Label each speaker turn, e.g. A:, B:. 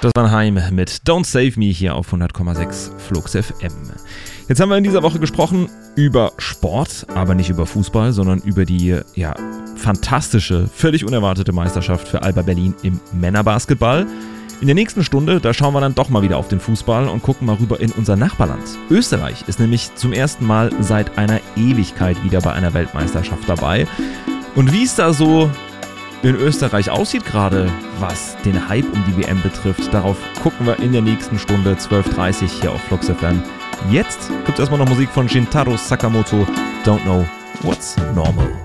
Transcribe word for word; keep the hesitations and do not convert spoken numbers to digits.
A: Das war Heim mit Don't Save Me hier auf hundert Komma sechs Flux F M. Jetzt haben wir in dieser Woche gesprochen über Sport, aber nicht über Fußball, sondern über die ja, fantastische, völlig unerwartete Meisterschaft für Alba Berlin im Männerbasketball. In der nächsten Stunde, da schauen wir dann doch mal wieder auf den Fußball und gucken mal rüber in unser Nachbarland. Österreich ist nämlich zum ersten Mal seit einer Ewigkeit wieder bei einer Weltmeisterschaft dabei. Und wie es da so in Österreich aussieht gerade, was den Hype um die W M betrifft, darauf gucken wir in der nächsten Stunde zwölf Uhr dreißig hier auf Flux F M. Jetzt gibt es erstmal noch Musik von Shintaro Sakamoto, Don't Know What's Normal.